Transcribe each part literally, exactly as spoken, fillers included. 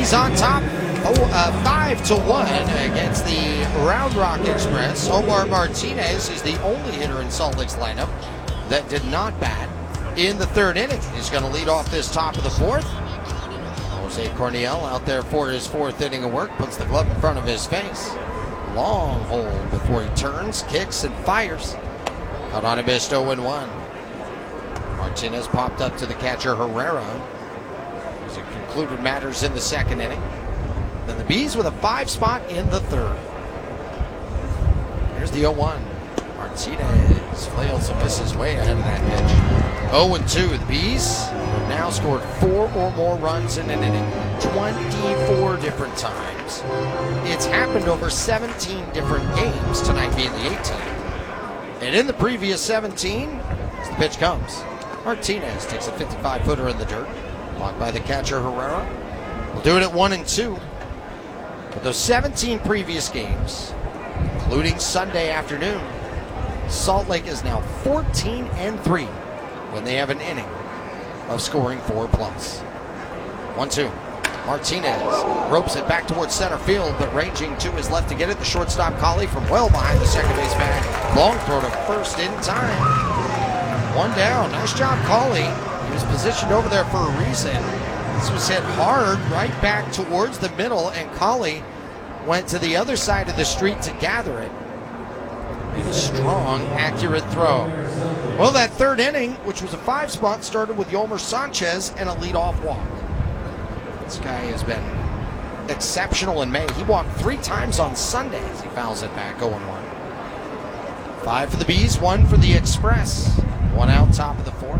Bees on top, oh, uh, five to one against the Round Rock Express. Omar Martinez is the only hitter in Salt Lake's lineup that did not bat in the third inning. He's going to lead off this top of the fourth. Jose Corniel out there for his fourth inning of work, puts the glove in front of his face. Long hold before he turns, kicks, and fires. Out on a missed oh and one. Martinez popped up to the catcher Herrera as it concluded matters in the second inning. Then the Bees with a five spot in the third. Here's the oh one. Martinez flails and misses way ahead of that pitch. oh and two. The Bees have now scored four or more runs in an inning twenty-four different times. It's happened over seventeen different games, tonight being the eighteenth. And in the previous seventeen, as the pitch comes, Martinez takes a fifty-five footer in the dirt, blocked by the catcher Herrera. We'll do it at one and two. But those seventeen previous games, including Sunday afternoon, Salt Lake is now fourteen and three when they have an inning of scoring four plus. one two. Martinez ropes it back towards center field, but ranging to his left to get it. The shortstop Colley from well behind the second base bag. Long throw to first in time. One down. Nice job, Colley. He was positioned over there for a reason. This was hit hard right back towards the middle, and Colley went to the other side of the street to gather it. A strong, accurate throw. Well, that third inning, which was a five spot, started with Yolmer Sanchez and a leadoff walk. This guy has been exceptional in May. He walked three times on Sunday as he fouls it back, oh and one. Five for the Bees, one for the Express. One out, top of the fourth.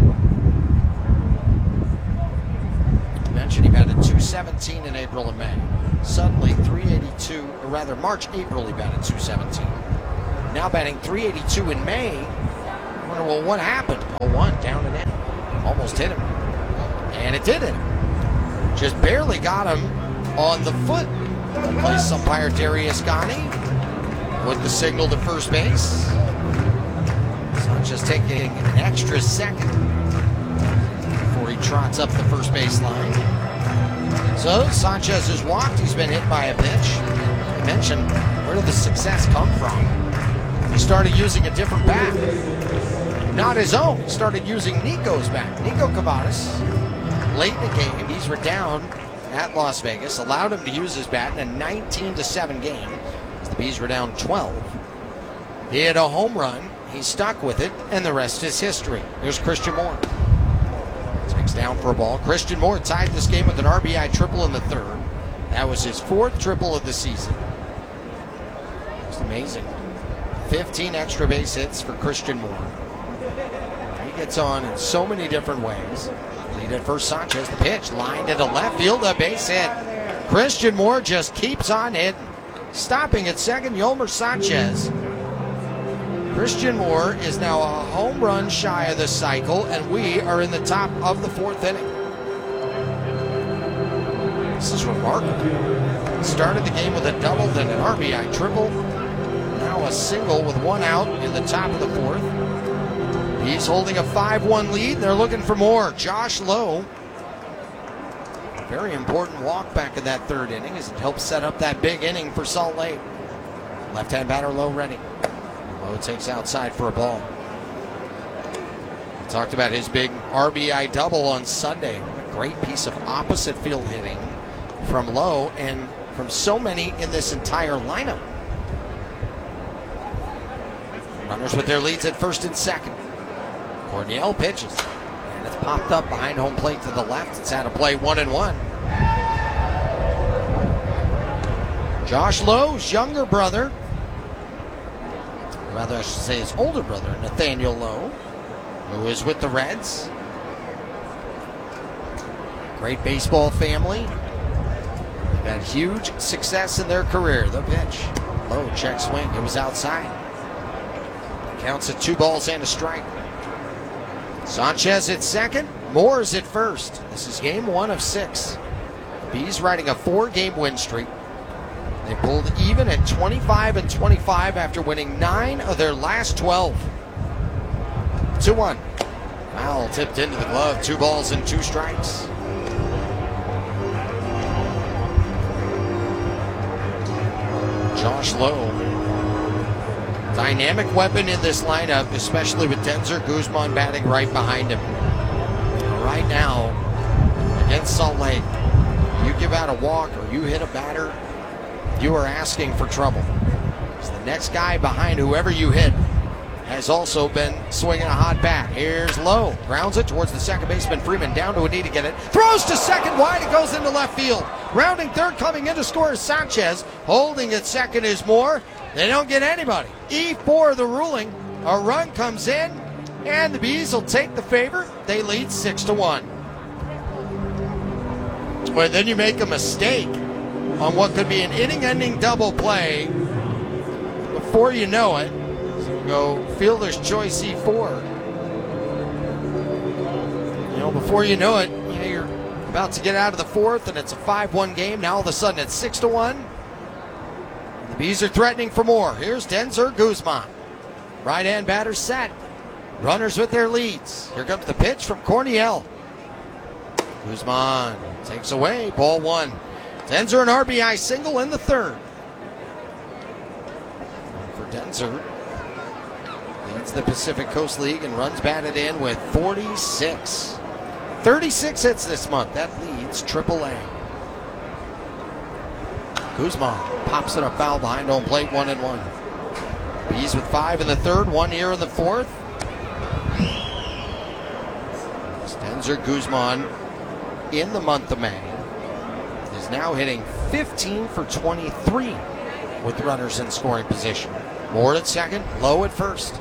I mentioned he batted two seventeen in April and May. Suddenly three eighty-two, or rather March, April he batted two seventeen. Now batting three eighty-two in May. I wonder, well, what happened? oh one, down and in. Almost hit him. And it did hit him. Just barely got him on the foot. Place umpire Darius Ghani with the signal to first base. Sanchez taking an extra second before he trots up the first base line. So Sanchez has walked. He's been hit by a pitch. I mentioned, where did the success come from? He started using a different bat. Not his own. He started using Nico's bat. Nico Cavadas. Late in the game, Bees were down at Las Vegas, allowed him to use his bat in a nineteen to seven game as the Bees were down twelve. He had a home run, he stuck with it, and the rest is history. Here's Christian Moore. Takes down for a ball. Christian Moore tied this game with an R B I triple in the third. That was his fourth triple of the season. It's amazing. fifteen extra base hits for Christian Moore. He gets on in so many different ways. Lead at first, Sanchez, the pitch, lined into left field, a base hit. Christian Moore just keeps on hitting. Stopping at second, Yolmer Sanchez. Christian Moore is now a home run shy of the cycle, and we are in the top of the fourth inning. This is remarkable. Started the game with a double, then an R B I triple. Now a single with one out in the top of the fourth. He's holding a five one lead. They're looking for more. Josh Lowe. Very important walk back in that third inning as it helps set up that big inning for Salt Lake. Left-hand batter Lowe ready. Lowe takes outside for a ball. We talked about his big R B I double on Sunday. A great piece of opposite field hitting from Lowe and from so many in this entire lineup. Runners with their leads at first and second. Corniel pitches, and it's popped up behind home plate to the left. It's out of play, one and one. Josh Lowe's younger brother, rather I should say his older brother, Nathaniel Lowe, who is with the Reds. Great baseball family. They've had huge success in their career. The pitch, Lowe check swing, it was outside. Counts at two balls and a strike. Sanchez at second, Moore is at first. This is game one of six. The Bees riding a four-game win streak. They pulled even at twenty-five and twenty-five after winning nine of their last twelve. two one. Foul tipped into the glove, two balls and two strikes. Josh Lowe. Dynamic weapon in this lineup, especially with Denzer Guzman batting right behind him. Right now, against Salt Lake, you give out a walk or you hit a batter, you are asking for trouble. Because the next guy behind whoever you hit has also been swinging a hot bat. Here's Lowe. Grounds it towards the second baseman, Freeman. Down to a knee to get it. Throws to second wide. It goes into left field. Rounding third, coming in to score is Sanchez. Holding at second is Moore. They don't get anybody. E four the ruling. A run comes in, and the Bees will take the favor. They lead six to one. Well, then you make a mistake on what could be an inning-ending double play. Before you know it, go fielder's choice E four. You know, before you know it, you know, you're about to get out of the fourth, and it's a five one game. Now all of a sudden it's six to one. The Bees are threatening for more. Here's Denzer Guzman. Right-hand batter set. Runners with their leads. Here comes the pitch from Corniel. Guzman takes away. Ball one. Denzer an R B I single in the third. For Denzer, leads the Pacific Coast League and runs batted in with forty-six. thirty-six hits this month. That leads triple A. Guzman pops it up foul behind home plate, one and one. Bees with five in the third, one here in the fourth. Denzer Guzman in the month of May is now hitting fifteen for twenty-three with runners in scoring position. Moore at second, Lowe at first.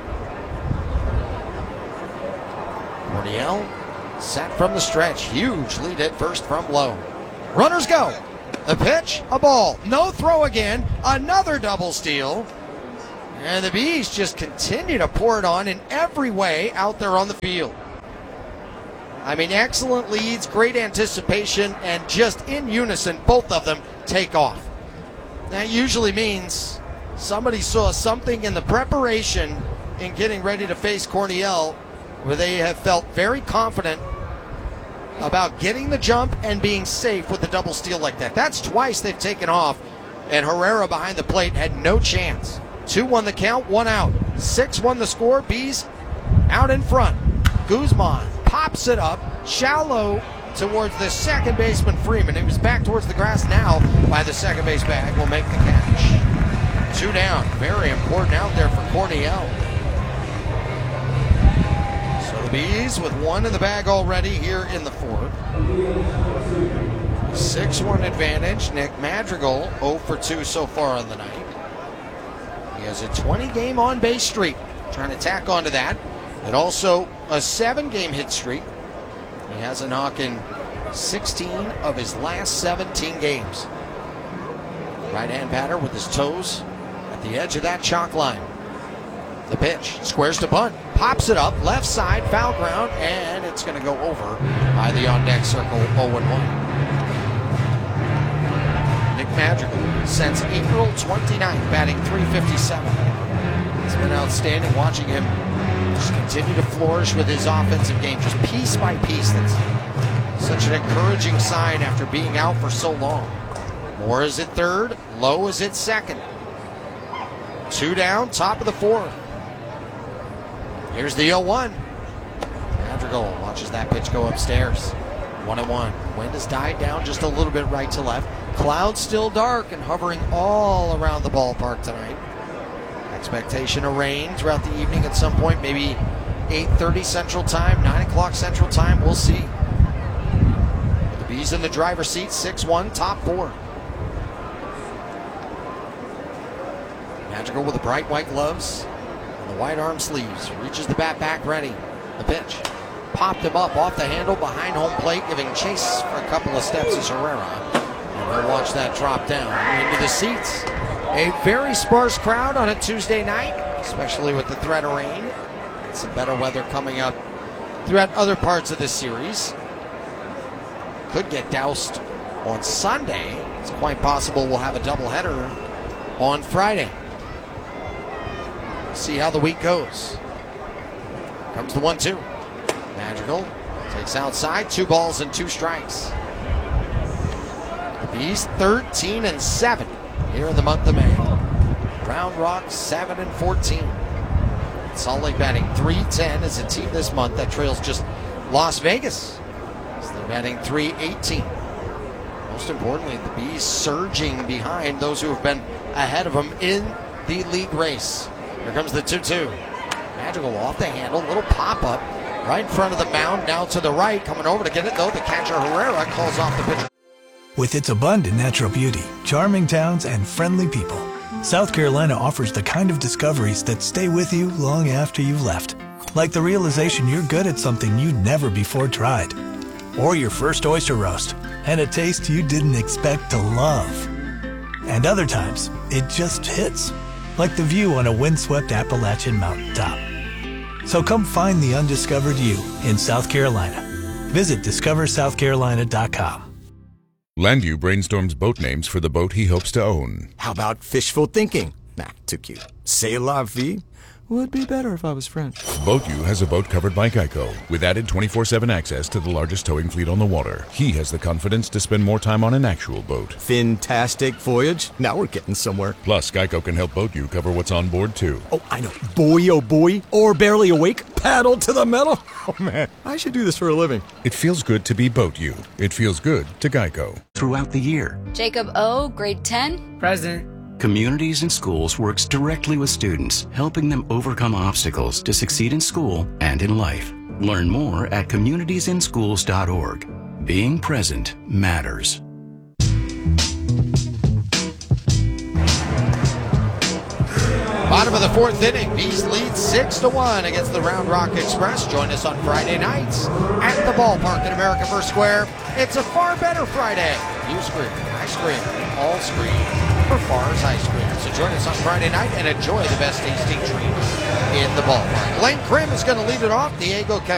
Corniel set from the stretch. Huge lead at first from Lowe. Runners go. The pitch, a ball. No throw again. Another double steal. And the Bees just continue to pour it on in every way out there on the field. I mean, excellent leads, great anticipation, and just in unison, both of them take off. That usually means somebody saw something in the preparation in getting ready to face Corniel where they have felt very confident about getting the jump and being safe with the double steal like that. That's twice they've taken off, and Herrera behind the plate had no chance. two one the count, one out. six one the score, Bees out in front. Guzman pops it up, shallow towards the second baseman Freeman. He was back towards the grass now by the second base bag. Will make the catch. Two down. Very important out there for Corniel. So the Bees with one in the bag already here in the fourth. six one advantage. Nick Madrigal oh for two so far on the night. He has a twenty game on base streak. Trying to tack onto that. And also a seven game hit streak. He has a knock in sixteen of his last seventeen games. Right-hand batter with his toes at the edge of that chalk line. The pitch, squares to bunt, pops it up, left side, foul ground, and it's going to go over by the on-deck circle, oh and one. Nick Madrigal since April twenty-ninth, batting three fifty-seven. It's been outstanding watching him just continue to flourish with his offensive game, just piece by piece. That's such an encouraging sign after being out for so long. Moore is at third, Lowe is at second. Two down, top of the fourth. Here's the oh one. Madrigal watches that pitch go upstairs. One and one. Wind has died down just a little bit right to left. Clouds still dark and hovering all around the ballpark tonight. Expectation of rain throughout the evening at some point, maybe eight thirty Central Time, nine o'clock Central Time. We'll see. The Bees in the driver's seat, six one, top four. Madrigal with the bright white gloves and the white arm sleeves. Reaches the bat back ready. The pitch. Popped him up off the handle behind home plate, giving chase for a couple of steps is Herrera. And we'll watch that drop down into the seats. A very sparse crowd on a Tuesday night, especially with the threat of rain. Some better weather coming up throughout other parts of this series. Could get doused on Sunday. It's quite possible we'll have a doubleheader on Friday. See how the week goes. Comes the one two. Madrigal takes outside, two balls and two strikes. The Bees thirteen and seven here in the month of May. Round Rock seven and fourteen. Salt Lake batting three ten as a team this month that trails just Las Vegas. So they're batting three eighteen. Most importantly, the Bees surging behind those who have been ahead of them in the league race. Here comes the two two. Magical off the handle, little pop-up right in front of the mound, now to the right, coming over to get it though. The catcher Herrera calls off the pitcher. With its abundant natural beauty, charming towns, and friendly people, South Carolina offers the kind of discoveries that stay with you long after you've left. Like the realization you're good at something you'd never before tried. Or your first oyster roast, and a taste you didn't expect to love. And other times, it just hits. Like the view on a windswept Appalachian mountaintop. So come find the undiscovered you in South Carolina. Visit discover south carolina dot com. Landu brainstorms boat names for the boat he hopes to own. How about fishful thinking? Nah, too cute. C'est la vie? Would be better if I was French. BoatU has a boat covered by Geico, with added twenty-four seven access to the largest towing fleet on the water. He has the confidence to spend more time on an actual boat. Fantastic voyage. Now we're getting somewhere. Plus, Geico can help BoatU cover what's on board, too. Oh, I know. Boy, oh boy. Or barely awake. Paddle to the metal. Oh, man. I should do this for a living. It feels good to be BoatU. It feels good to Geico. Throughout the year, Jacob O., grade ten. Present. Communities in Schools works directly with students, helping them overcome obstacles to succeed in school and in life. Learn more at communities in schools dot org. Being present matters. Bottom of the fourth inning, Bees lead six to one against the Round Rock Express. Join us on Friday nights at the ballpark in America First Square. It's a far better Friday. You scream, I scream, and all scream for Far's Ice Cream. So join us on Friday night and enjoy the best tasting treat in the ballpark. Lane Krim is going to lead it off. Diego